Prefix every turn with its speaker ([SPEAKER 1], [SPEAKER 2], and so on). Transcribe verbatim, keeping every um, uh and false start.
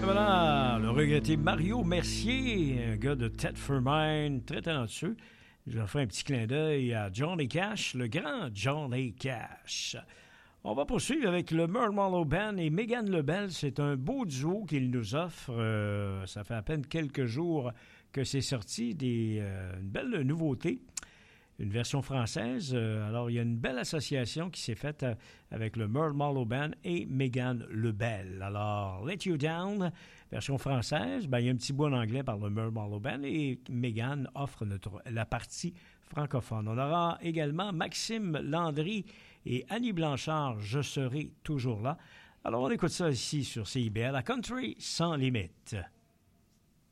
[SPEAKER 1] Voilà, le regretté Mario Mercier, un gars de Thetford Mine, très talentueux. Je vais faire un petit clin d'œil à Johnny Cash, le grand Johnny Cash. On va poursuivre avec le Marshmallow Band et Megan Lebel. C'est un beau duo qu'il nous offre. Euh, ça fait à peine quelques jours que c'est sorti, des, euh, une belle nouveauté. Une version française. Euh, alors, il y a une belle association qui s'est faite euh, avec le Marshmallow Band et Megan Lebel. Alors, Let You Down, version française, ben, il y a un petit bout en anglais par le Marshmallow Band et Megan offre notre, la partie francophone. On aura également Maxime Landry et Annie Blanchard, Je serai toujours là. Alors, on écoute ça ici sur C I B L, à Country sans limite.